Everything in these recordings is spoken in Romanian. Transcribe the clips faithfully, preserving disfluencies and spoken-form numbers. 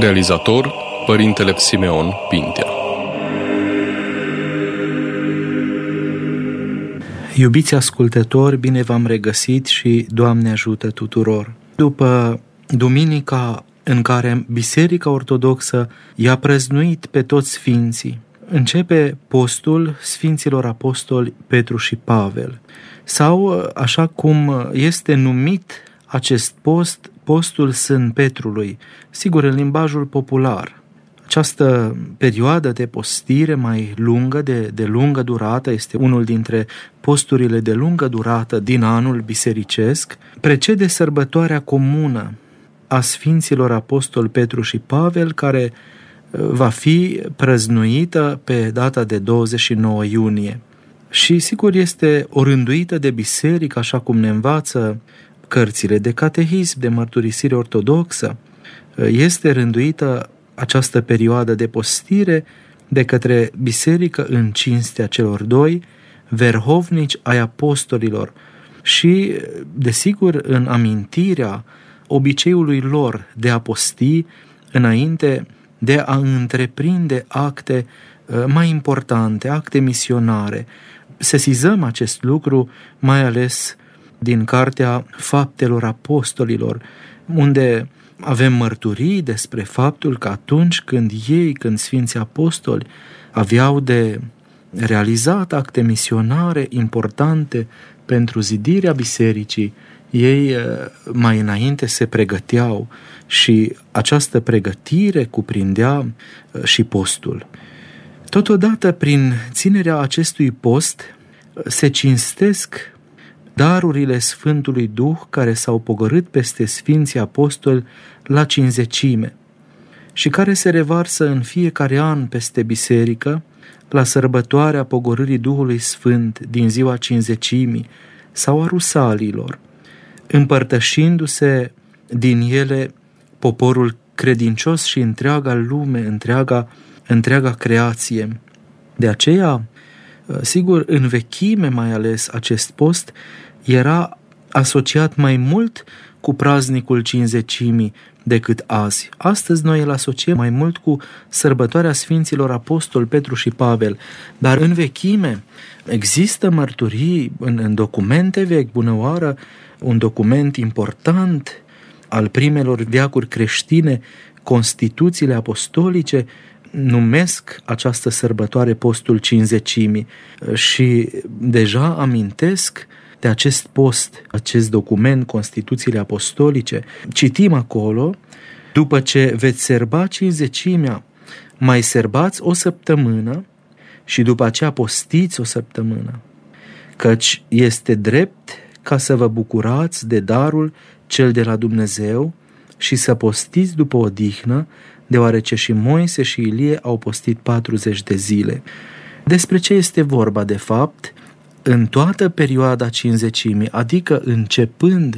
Realizator Părintele Simeon Pintea. Iubiți ascultători, bine v-am regăsit și Doamne ajută tuturor! După duminica în care Biserica Ortodoxă i-a prăznuit pe toți sfinții, începe postul Sfinților Apostoli Petru și Pavel, sau, așa cum este numit acest post, postul Sfânt Petrului, sigur în limbajul popular. Această perioadă de postire mai lungă, de, de lungă durată, este unul dintre posturile de lungă durată din anul bisericesc, precede sărbătoarea comună a Sfinților Apostoli Petru și Pavel, care va fi prăznuită pe data de douăzeci și nouă iunie. Și sigur este orânduită de biserică, așa cum ne învață cărțile de catehism, de mărturisire ortodoxă. Este rânduită această perioadă de postire de către biserică în cinstea celor doi verhovnici ai apostolilor și, desigur, în amintirea obiceiului lor de a posti înainte de a întreprinde acte mai importante, acte misionare. Sesizăm acest lucru mai ales din Cartea Faptelor Apostolilor, unde avem mărturii despre faptul că atunci când ei, când Sfinții Apostoli, aveau de realizat acte misionare importante pentru zidirea bisericii, ei mai înainte se pregăteau și această pregătire cuprindea și postul. Totodată, prin ținerea acestui post, se cinstesc darurile Sfântului Duh care s-au pogorât peste Sfinții Apostoli la cinzecime și care se revarsă în fiecare an peste biserică la sărbătoarea pogorârii Duhului Sfânt din ziua cinzecimii sau a rusalilor, împărtășindu-se din ele poporul credincios și întreaga lume, întreaga, întreaga creație. De aceea, sigur, în vechime mai ales acest post era asociat mai mult cu praznicul cinzecimii decât azi. Astăzi noi îl asociem mai mult cu sărbătoarea Sfinților Apostoli Petru și Pavel, dar în vechime există mărturii în, în documente vechi, bunăoară, un document important al primelor veacuri creștine, Constituțiile apostolice, numesc această sărbătoare postul cinzecimii și deja amintesc de acest post, acest document, Constituțiile apostolice. Citim acolo: după ce veți serba cinzecimea, mai serbați o săptămână și după aceea postiți o săptămână, căci este drept ca să vă bucurați de darul cel de la Dumnezeu și să postiți după odihnă, deoarece și Moise și Ilie au postit patruzeci de zile. Despre ce este vorba de fapt? În toată perioada cinzecimii, adică începând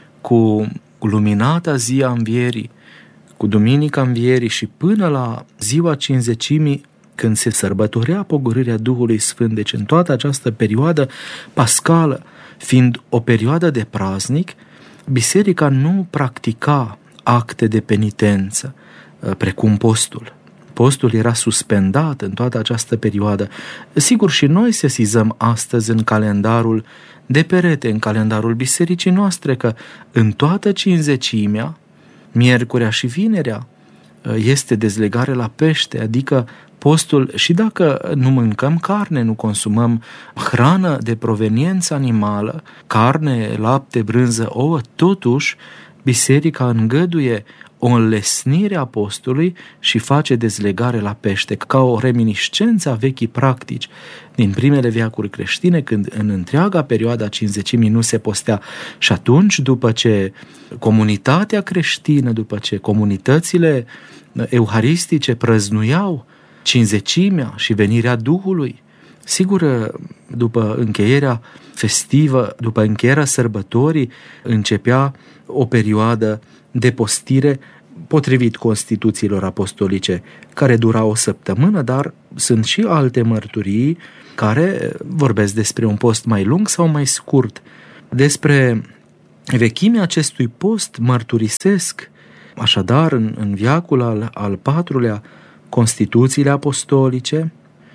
cu luminata zi a învierii, cu duminica învierii și până la ziua cinzecimii, când se sărbătorea pogorârea Duhului Sfânt, deci în toată această perioadă pascală, fiind o perioadă de praznic, biserica nu practica acte de penitență, precum postul. Postul era suspendat în toată această perioadă. Sigur, și noi sesizăm astăzi în calendarul de perete, în calendarul bisericii noastre, că în toată cinzecimea, miercurea și vinerea, este dezlegare la pește, adică postul, și dacă nu mâncăm carne, nu consumăm hrană de proveniență animală, carne, lapte, brânză, ouă, totuși biserica îngăduie o înlesnire a postului și face dezlegare la pește, ca o reminiscență a vechii practici din primele veacuri creștine, când în întreaga perioadă a cinzecimii nu se postea. Și atunci, după ce comunitatea creștină, după ce comunitățile euharistice prăznuiau cinzecimea și venirea Duhului, sigur, după încheierea festivă, după încheierea sărbătorii, începea o perioadă de postire potrivit Constituțiilor apostolice, care dura o săptămână, dar sunt și alte mărturii care vorbesc despre un post mai lung sau mai scurt. Despre vechimea acestui post mărturisesc Așadar, în, în veacul al, al patrulea, Constituțiile apostolice,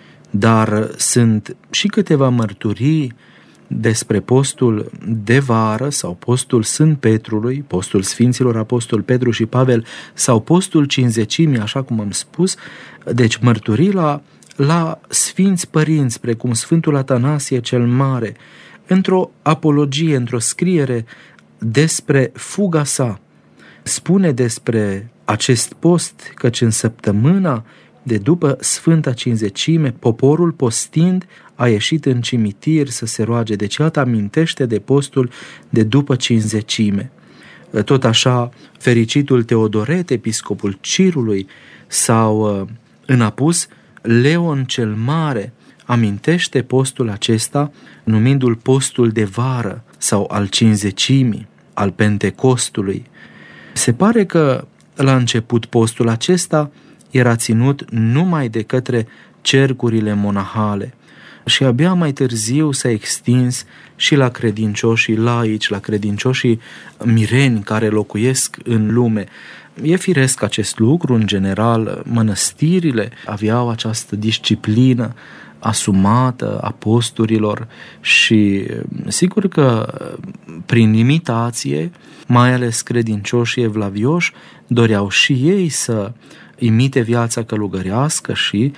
dar sunt și câteva mărturii despre postul de vară sau postul Sfânt Petrului, postul Sfinților Apostoli Petru și Pavel sau postul Cincizecimii, așa cum am spus, deci mărturii la, la Sfinți Părinți, precum Sfântul Atanasie cel Mare, într-o apologie, într-o scriere despre fuga sa. Spune despre acest post căci în săptămâna de după Sfânta Cincizecime, poporul postind a ieșit în cimitir să se roage. Deci iată amintește de postul de după Cincizecime. Tot așa, fericitul Teodoret, episcopul Cirului, sau în apus Leon cel Mare, amintește postul acesta numindu-l postul de vară sau al Cincizecimii, al Pentecostului. Se pare că la început postul acesta era ținut numai de către cercurile monahale și abia mai târziu s-a extins și la credincioșii laici, la credincioșii mireni care locuiesc în lume. E firesc acest lucru, în general, mănăstirile aveau această disciplină asumată a posturilor și sigur că prin imitație, mai ales credincioșii evlavioși, doreau și ei să imite viața călugărească și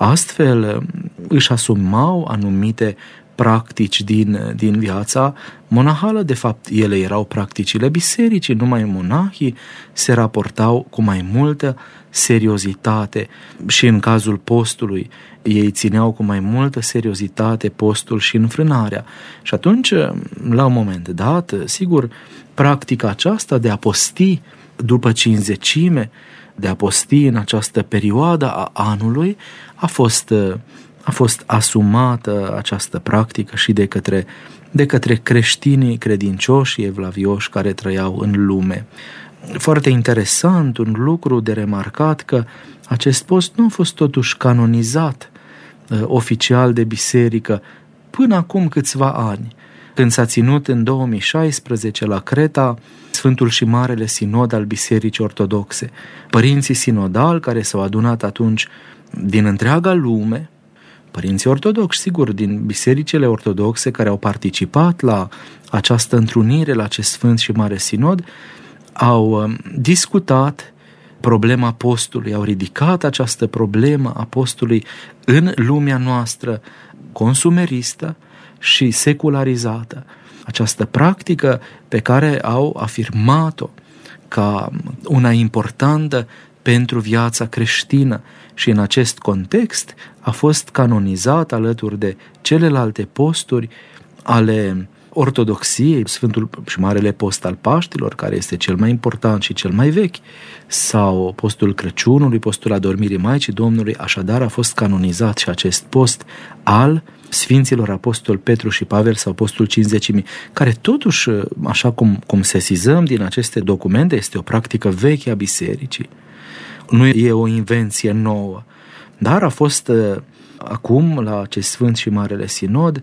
astfel își asumau anumite practici din, din viața monahală. De fapt, ele erau practicile bisericii, numai monahii se raportau cu mai multă seriozitate și în cazul postului ei țineau cu mai multă seriozitate postul și înfrânarea. Și atunci, la un moment dat, sigur, practica aceasta de a posti după Cincizecime, de a posti în această perioadă a anului, a fost, a fost asumată această practică și de către, de către creștinii credincioși evlavioși care trăiau în lume. Foarte interesant, un lucru de remarcat, că acest post nu a fost totuși canonizat uh, oficial de biserică până acum câțiva ani, când s-a ținut în două mii șaisprezece la Creta Sfântul și Marele Sinod al Bisericii Ortodoxe. Părinții sinodali care s-au adunat atunci din întreaga lume, părinții ortodoxi, sigur, din bisericile ortodoxe care au participat la această întrunire, la acest Sfânt și Mare Sinod, au discutat problema postului, au ridicat această problemă a postului în lumea noastră consumeristă și secularizată. Această practică pe care au afirmat-o ca una importantă pentru viața creștină și în acest context a fost canonizat alături de celelalte posturi ale ortodoxiei, Sfântul și Marele Post al Paștilor, care este cel mai important și cel mai vechi, sau postul Crăciunului, postul Adormirii Maicii Domnului. Așadar a fost canonizat și acest post al Sfinților Apostoli Petru și Pavel sau postul Cincizecimii, care totuși, așa cum, cum sesizăm din aceste documente, este o practică veche a bisericii. Nu e o invenție nouă, dar a fost acum, la acest Sfânt și Marele Sinod,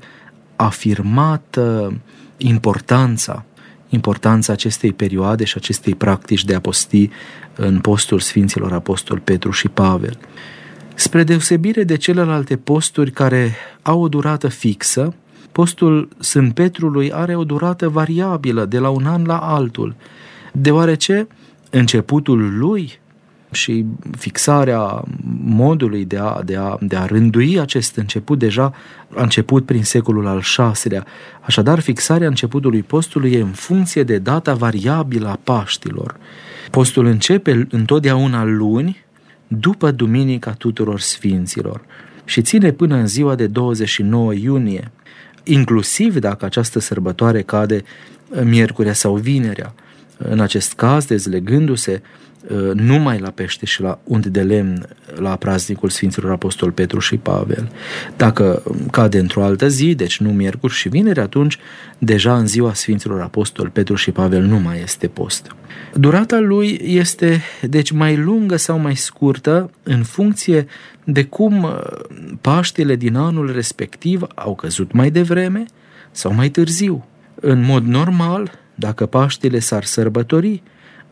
afirmată importanța, importanța acestei perioade și acestei practici de a posti în postul Sfinților Apostoli Petru și Pavel. Spre deosebire de celelalte posturi care au o durată fixă, postul Sfânt Petrului are o durată variabilă de la un an la altul, deoarece începutul lui și fixarea modului de a, de, a, de a rândui acest început deja a început prin secolul al șaselea. Așadar, fixarea începutului postului e în funcție de data variabilă a Paștilor. Postul începe întotdeauna luni, după Duminica Tuturor Sfinților și ține până în ziua de douăzeci și nouă iunie, inclusiv dacă această sărbătoare cade miercurea sau vinerea. În acest caz, dezlegându-se numai la pește și la unt de lemn la praznicul Sfinților Apostoli Petru și Pavel. Dacă cade într-o altă zi, deci nu miercuri și vineri, atunci deja în ziua Sfinților Apostoli Petru și Pavel nu mai este post. Durata lui este deci mai lungă sau mai scurtă în funcție de cum Paștele din anul respectiv au căzut mai devreme sau mai târziu. În mod normal, dacă Paștele s-ar sărbători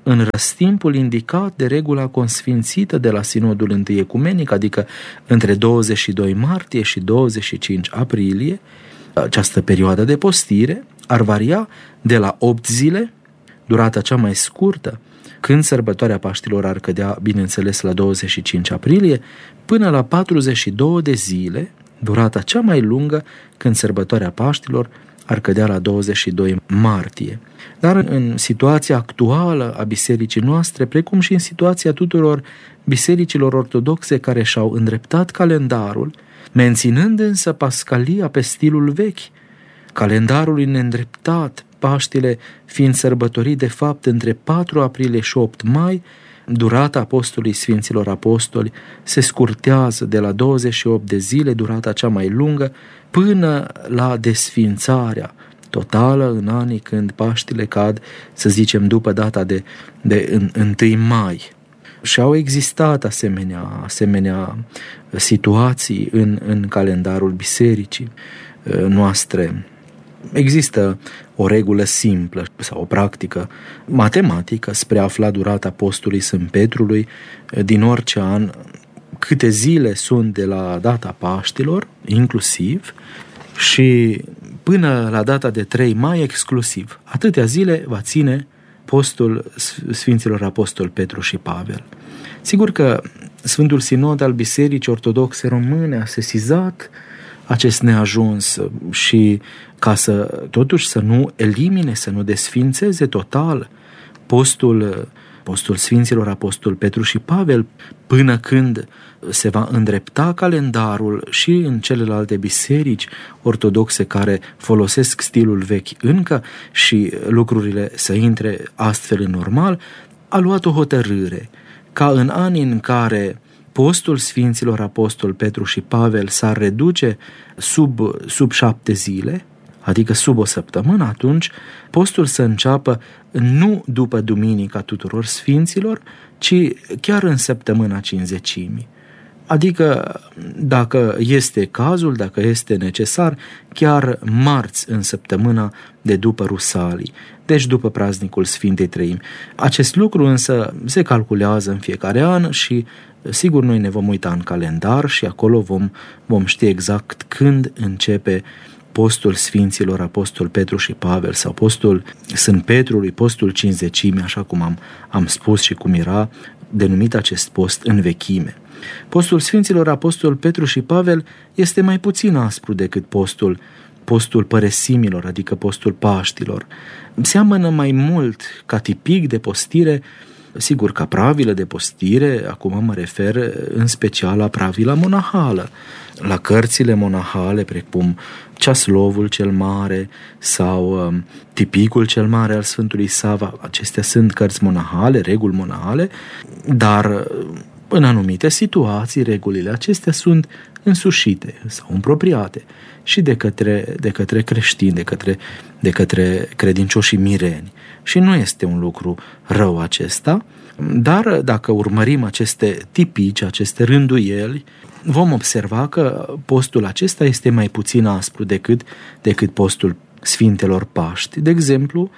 în răstimpul indicat de regula consfințită de la Sinodul I Ecumenic, adică între douăzeci și doi martie și douăzeci și cinci aprilie. Această perioadă de postire ar varia de la opt zile, durata cea mai scurtă, când sărbătoarea Paștilor ar cădea, bineînțeles, la douăzeci și cinci aprilie, până la patruzeci și două de zile, durata cea mai lungă, când sărbătoarea Paștilor ar cădea la douăzeci și doi martie. Dar în situația actuală a bisericii noastre, precum și în situația tuturor bisericilor ortodoxe care și-au îndreptat calendarul, menținând însă pascalia pe stilul vechi, calendarul neîndreptat, Paștile fiind sărbătorit de fapt între patru aprilie și opt mai, durata apostolului Sfinților Apostoli se scurtează de la douăzeci și opt de zile, durata cea mai lungă, până la desfințarea totală în anii când Paștile cad, să zicem, după data de, de întâi mai. Și au existat asemenea, asemenea situații în, în calendarul bisericii noastre. Există o regulă simplă sau o practică matematică spre a afla durata postului Sfânt Petrului din orice an, câte zile sunt de la data Paștilor, inclusiv, și până la data de trei mai exclusiv. Atâtea zile va ține postul Sfinților Apostoli Petru și Pavel. Sigur că Sfântul Sinod al Bisericii Ortodoxe Române a sesizat acest neajuns și ca să totuși să nu elimine, să nu desfințeze total postul, postul Sfinților Apostoli Petru și Pavel, până când se va îndrepta calendarul și în celelalte biserici ortodoxe care folosesc stilul vechi încă și lucrurile să intre astfel în normal, a luat o hotărâre ca în anii în care postul Sfinților Apostoli Petru și Pavel s-ar reduce sub, sub șapte zile, adică sub o săptămână, atunci postul să înceapă nu după Duminica Tuturor Sfinților, ci chiar în săptămâna Cincizecimii. Adică, dacă este cazul, dacă este necesar, chiar marți în săptămâna de după Rusalii, deci după praznicul Sfintei Treimi. Acest lucru însă se calculează în fiecare an și sigur noi ne vom uita în calendar și acolo vom, vom ști exact când începe postul Sfinților Apostoli Petru și Pavel sau postul Sfânt Petrului, postul Cincizecimii, așa cum am, am spus și cum era denumit acest post în vechime. Postul Sfinților Apostoli Petru și Pavel este mai puțin aspru decât postul, postul păresimilor, adică postul Paștilor. Seamănă mai mult ca tipic de postire, sigur ca pravilă de postire, acum mă refer în special la pravila monahală, la cărțile monahale precum Ceaslovul cel Mare sau um, Tipicul cel Mare al Sfântului Sava. Acestea sunt cărți monahale, reguli monahale, dar în anumite situații regulile acestea sunt însușite sau împropriate și de către, de către creștini, de către, de către credincioșii mireni. Și nu este un lucru rău acesta, dar dacă urmărim aceste tipici, aceste rânduieli, vom observa că postul acesta este mai puțin aspru decât, decât postul Sfintelor Paști. De exemplu,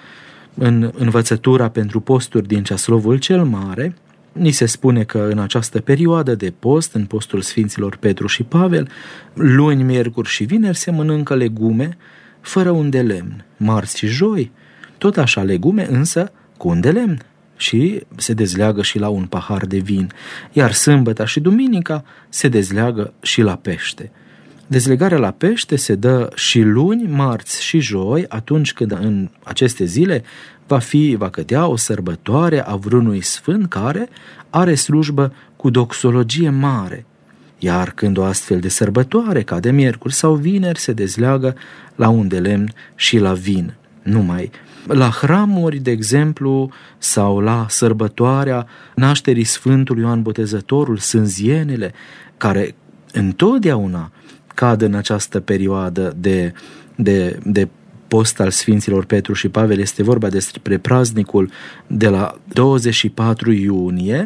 în învățătura pentru posturi din Ceaslovul cel Mare, ni se spune că în această perioadă de post, în postul Sfinților Petru și Pavel, luni, miercuri și vineri se mănâncă legume fără un de lemn, marți și joi, tot așa legume însă cu un de lemn și se dezleagă și la un pahar de vin, iar sâmbăta și duminica se dezleagă și la pește. Dezlegarea la pește se dă și luni, marți și joi, atunci când în aceste zile va fi, va cădea o sărbătoare a vreunui sfânt care are slujbă cu doxologie mare. Iar când o astfel de sărbătoare cade miercuri sau vineri, se dezleagă la un de lemn și la vin. Numai la hramuri, de exemplu, sau la sărbătoarea nașterii Sfântului Ioan Botezătorul, sânzienele, care întotdeauna cad în această perioadă de, de, de post al Sfinților Petru și Pavel, este vorba despre praznicul de la douăzeci și patru iunie,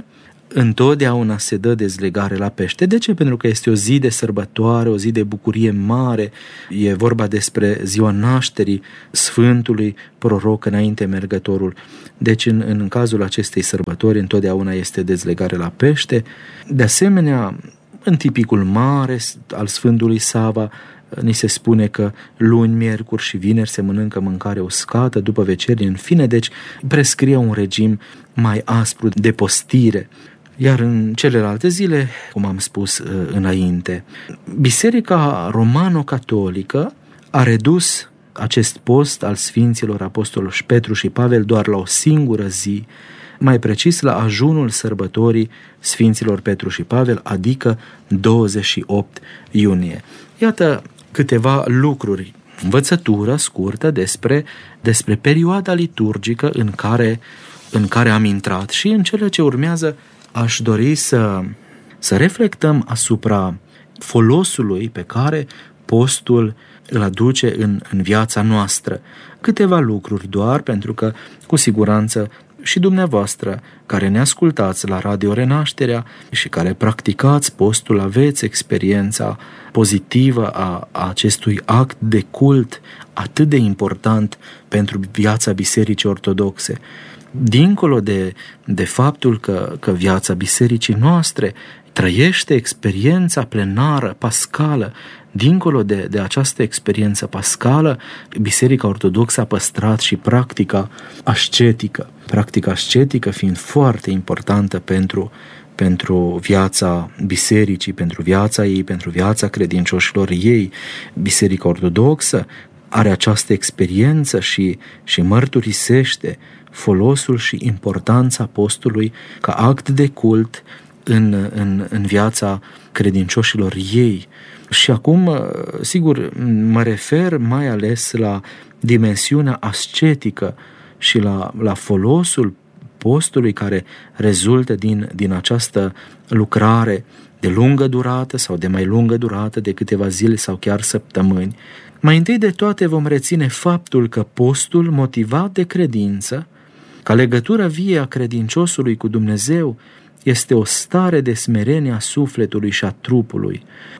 întotdeauna se dă dezlegare la pește. De ce? Pentru că este o zi de sărbătoare, o zi de bucurie mare. E vorba despre ziua nașterii Sfântului Proroc înainte mergătorul. Deci în, în cazul acestei sărbători întotdeauna este dezlegare la pește. De asemenea, în tipicul mare al Sfântului Sava, ni se spune că luni, miercuri și vineri se mănâncă mâncare uscată, după vecerie, în fine, deci prescrie un regim mai aspru de postire. Iar în celelalte zile, cum am spus înainte, Biserica Romano-Catolică a redus acest post al Sfinților Apostoli Petru și Pavel doar la o singură zi, mai precis la ajunul sărbătorii Sfinților Petru și Pavel, adică douăzeci și opt iunie. Iată câteva lucruri, învățătură scurtă despre, despre perioada liturgică în care, în care am intrat, și în cele ce urmează aș dori să, să reflectăm asupra folosului pe care postul îl aduce în, în viața noastră. Câteva lucruri doar, pentru că cu siguranță și dumneavoastră care ne ascultați la Radio Renașterea și care practicați postul, aveți experiența pozitivă a, a acestui act de cult atât de important pentru viața Bisericii Ortodoxe. Dincolo de, de faptul că, că viața bisericii noastre trăiește experiența plenară, pascală, dincolo de, de această experiență pascală, Biserica Ortodoxă a păstrat și practica ascetică. Practica ascetică fiind foarte importantă pentru, pentru viața bisericii, pentru viața ei, pentru viața credincioșilor ei. Biserica Ortodoxă are această experiență și, și mărturisește folosul și importanța postului ca act de cult în, în, în viața credincioșilor ei. Și acum, sigur, mă refer mai ales la dimensiunea ascetică și la, la folosul postului care rezultă din, din această lucrare de lungă durată sau de mai lungă durată, de câteva zile sau chiar săptămâni. Mai întâi de toate vom reține faptul că postul, motivat de credință, ca legătură vie a credinciosului cu Dumnezeu, este o stare de smerenie a sufletului și a trupului,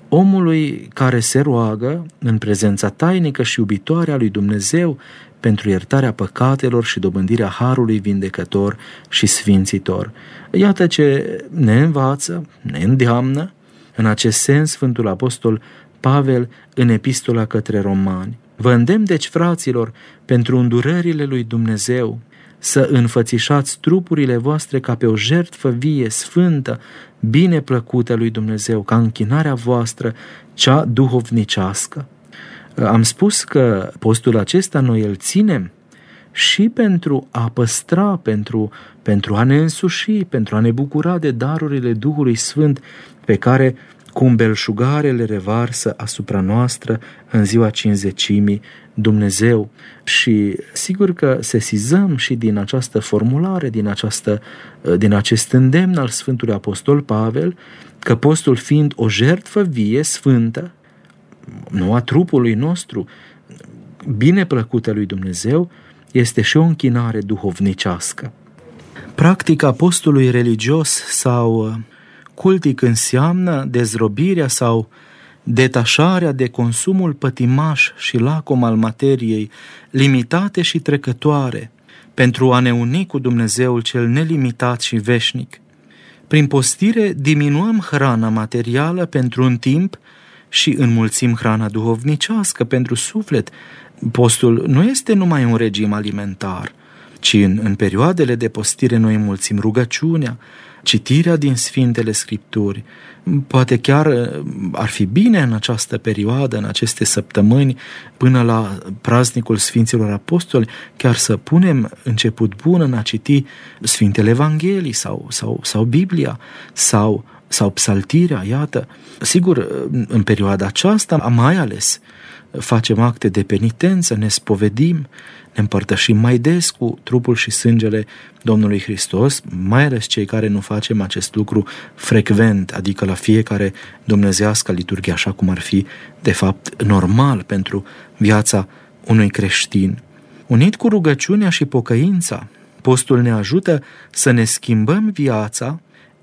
omului care se roagă în prezența tainică și iubitoare a lui Dumnezeu pentru iertarea păcatelor și dobândirea harului vindecător și sfințitor. Iată ce ne învață, ne îndeamnă în acest sens Sfântul Apostol Pavel în Epistola către Romani. Vă îndemn deci, fraților, pentru îndurările lui Dumnezeu, să înfățișați trupurile voastre ca pe o jertfă vie, sfântă, bine plăcută lui Dumnezeu, ca închinarea voastră, cea duhovnicească. Am spus că postul acesta noi îl ținem și pentru a păstra, pentru, pentru a ne însuși, pentru a ne bucura de darurile Duhului Sfânt pe care cu belșugare le revarsă asupra noastră în ziua cincizecimii Dumnezeu. Și sigur că sesizăm și din această formulare, din, această, din acest îndemn al Sfântului Apostol Pavel, că postul fiind o jertfă vie, sfântă, nu a trupului nostru, bine plăcută lui Dumnezeu, este și o închinare duhovnicească. Practica postului religios sau cultic înseamnă dezrobirea sau detașarea de consumul pătimaș și lacom al materiei, limitate și trecătoare, pentru a ne uni cu Dumnezeul cel nelimitat și veșnic. Prin postire diminuăm hrana materială pentru un timp și înmulțim hrana duhovnicească pentru suflet. Postul nu este numai un regim alimentar, ci în, în perioadele de postire noi înmulțim rugăciunea, citirea din Sfintele Scripturi. Poate chiar ar fi bine în această perioadă, în aceste săptămâni, până la praznicul Sfinților Apostoli, chiar să punem început bun în a citi Sfintele Evanghelii sau, sau, sau Biblia sau, sau psaltirea, iată. Sigur, în perioada aceasta, mai ales, facem acte de penitență, ne spovedim, ne împărtășim mai des cu trupul și sângele Domnului Hristos, mai ales cei care nu facem acest lucru frecvent, adică la fiecare dumnezeiască liturghie, așa cum ar fi, de fapt, normal pentru viața unui creștin. Unit cu rugăciunea și pocăința, postul ne ajută să ne schimbăm viața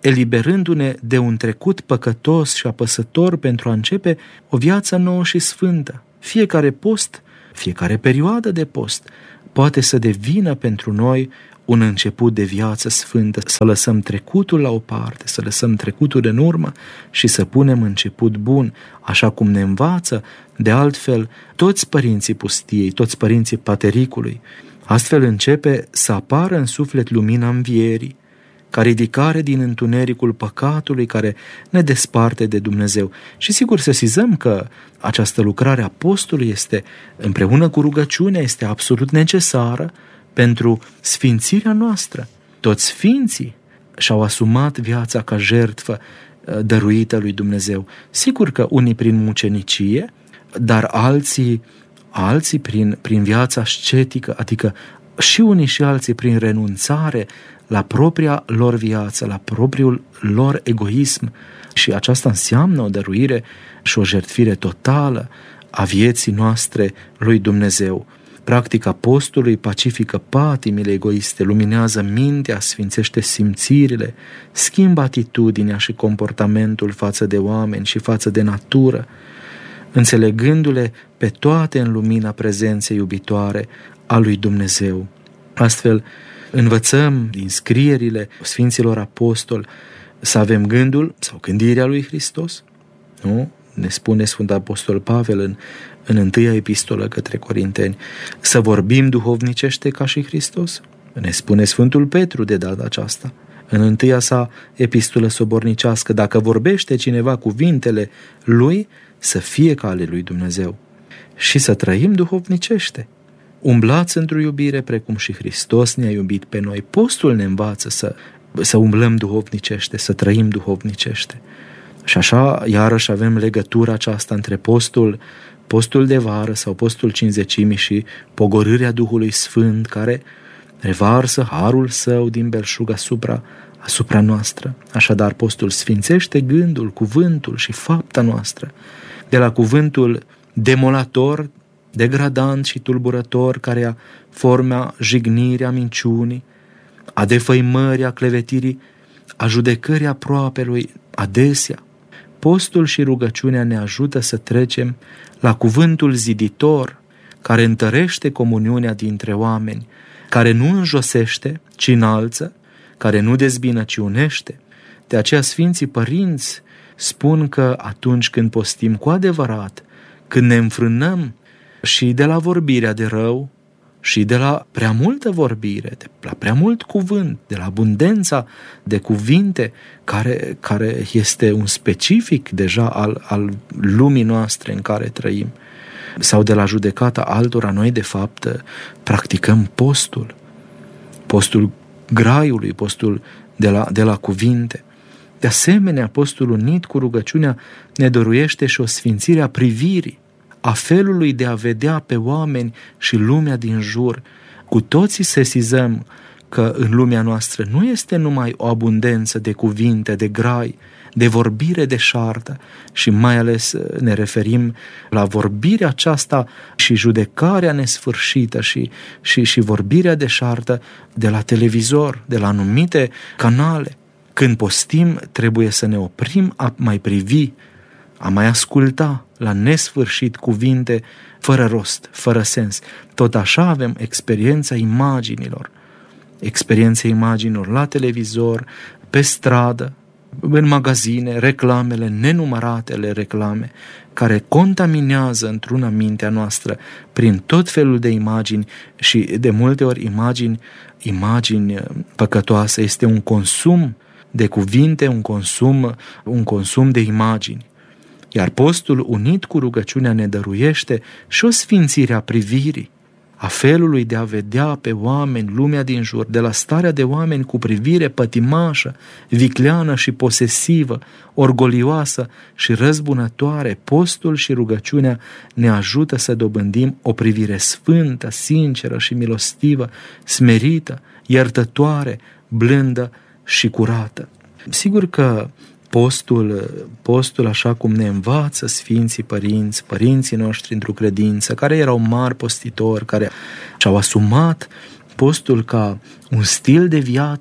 eliberându-ne de un trecut păcătos și apăsător pentru a începe o viață nouă și sfântă. Fiecare post, fiecare perioadă de post poate să devină pentru noi un început de viață sfântă, să lăsăm trecutul la o parte, să lăsăm trecutul în urmă și să punem început bun, așa cum ne învață de altfel toți părinții pustiei, toți părinții patericului. Astfel începe să apară în suflet lumina învierii, ca ridicare din întunericul păcatului care ne desparte de Dumnezeu. Și sigur să sesizăm că această lucrare a postului este, împreună cu rugăciunea, este absolut necesară pentru sfințirea noastră. Toți sfinții și-au asumat viața ca jertfă dăruită lui Dumnezeu. Sigur că unii prin mucenicie, dar alții, alții prin, prin viața ascetică, adică și unii și alții prin renunțare la propria lor viață, la propriul lor egoism. Și aceasta înseamnă o dăruire și o jertfire totală a vieții noastre lui Dumnezeu. Practica postului pacifică patimile egoiste, luminează mintea, sfințește simțirile, schimbă atitudinea și comportamentul față de oameni și față de natură, înțelegându-le pe toate în lumina prezenței iubitoare a lui Dumnezeu. Astfel, învățăm din scrierile Sfinților Apostoli să avem gândul sau gândirea lui Hristos, nu? Ne spune Sfântul Apostol Pavel în, în întâia epistolă către Corinteni, să vorbim duhovnicește ca și Hristos. Ne spune Sfântul Petru de data aceasta, în întâia sa epistolă sobornicească, dacă vorbește cineva cuvintele lui, să fie ca ale lui Dumnezeu și să trăim duhovnicește. Umblați într-o iubire precum și Hristos ne-a iubit pe noi. Postul ne învață să, să umblăm duhovnicește, să trăim duhovnicește. Și așa, iarăși, avem legătura aceasta între postul, postul de vară sau postul cincizecimii și pogorârea Duhului Sfânt, care revarsă harul său din belșug asupra, asupra noastră. Așadar, postul sfințește gândul, cuvântul și fapta noastră. De la cuvântul demolator, degradant și tulburător, care a forma jignirea minciunii, a defăimării, a clevetirii, a judecării aproapelui, adesea. Postul și rugăciunea ne ajută să trecem la cuvântul ziditor, care întărește comuniunea dintre oameni, care nu înjosește, ci înalță, care nu dezbină, ci unește. De aceea Sfinții Părinți spun că atunci când postim cu adevărat, când ne înfrânăm și de la vorbirea de rău, și de la prea multă vorbire, de la prea mult cuvânt, de la abundența de cuvinte, care, care este un specific deja al, al lumii noastre în care trăim, sau de la judecata altora, noi de fapt practicăm postul, postul graiului, postul de la, de la cuvinte. De asemenea, postul unit cu rugăciunea ne dăruiește și o sfințire a privirii, a felului de a vedea pe oameni și lumea din jur. Cu toții sesizăm că în lumea noastră nu este numai o abundență de cuvinte, de grai, de vorbire deșartă, și mai ales ne referim la vorbirea aceasta și judecarea nesfârșită și, și, și vorbirea deșartă de la televizor, de la anumite canale. Când postim, trebuie să ne oprim a mai privi, a mai asculta la nesfârșit cuvinte fără rost, fără sens. Tot așa avem experiența imaginilor, experiența imaginilor la televizor, pe stradă, în magazine, reclamele, nenumăratele reclame, care contaminează într-una mintea noastră prin tot felul de imagini și de multe ori imagini, imagini păcătoase. Este un consum de cuvinte, un consum, un consum de imagini. Iar postul unit cu rugăciunea ne dăruiește și o sfințire a privirii, a felului de a vedea pe oameni, lumea din jur, de la starea de oameni cu privire pătimașă, vicleană și posesivă, orgolioasă și răzbunătoare. Postul și rugăciunea ne ajută să dobândim o privire sfântă, sinceră și milostivă, smerită, iertătoare, blândă și curată. Sigur că Postul, postul, așa cum ne învață Sfinții Părinți, părinții noștri într-o credință, care erau mari postitori, care și-au asumat postul ca un stil de viață,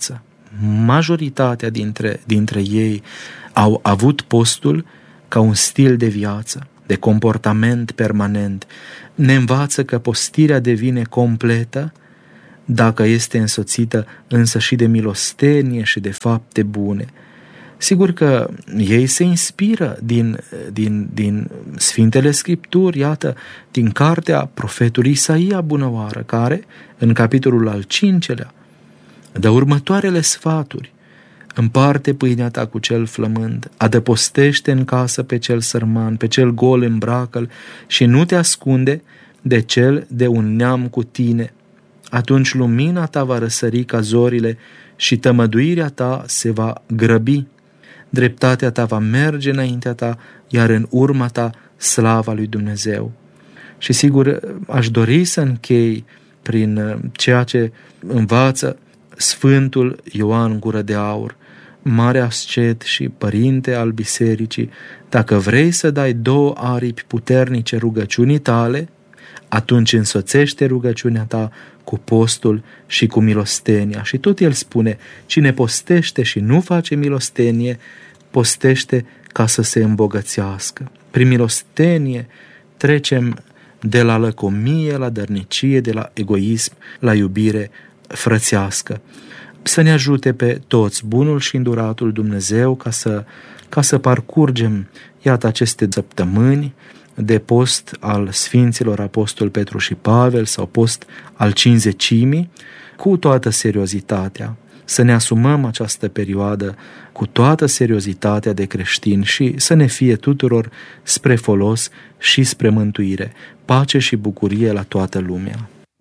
majoritatea dintre, dintre ei au avut postul ca un stil de viață, de comportament permanent. Ne învață că postirea devine completă dacă este însoțită însă și de milostenie și de fapte bune. Sigur că ei se inspiră din, din, din Sfintele Scripturi, iată, din cartea profetului Isaia Bunăoară, care, în capitolul al cincelea, dă următoarele sfaturi: împarte pâinea ta cu cel flămând, adăpostește în casă pe cel sărman, pe cel gol îmbracă-l și nu te ascunde de cel de un neam cu tine. Atunci lumina ta va răsări ca zorile și tămăduirea ta se va grăbi. Dreptatea ta va merge înaintea ta, iar în urma ta slava lui Dumnezeu. Și sigur, aș dori să închei prin ceea ce învață Sfântul Ioan Gură de Aur, mare ascet și părinte al bisericii: dacă vrei să dai două aripi puternice rugăciunii tale, atunci însoțește rugăciunea ta cu postul și cu milostenia. Și tot el spune: cine postește și nu face milostenie, postește ca să se îmbogățească. Prin milostenie trecem de la lăcomie la dărnicie, de la egoism la iubire frățească. Să ne ajute pe toți bunul și înduratul Dumnezeu ca să, ca să parcurgem, iată, aceste săptămâni de post al Sfinților Apostol Petru și Pavel sau post al Cincizecimii cu toată seriozitatea. Să ne asumăm această perioadă cu toată seriozitatea de creștini și să ne fie tuturor spre folos și spre mântuire. Pace și bucurie la toată lumea.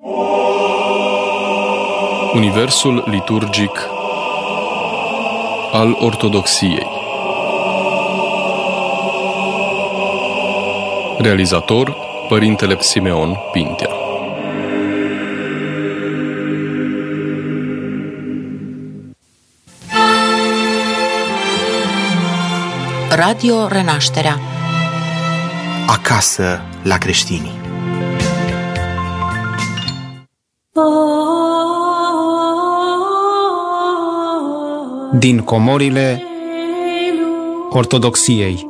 Universul liturgic al Ortodoxiei. Realizator: Părintele Simeon Pintea. Radio Renașterea. Acasă la creștini. Din comorile Ortodoxiei.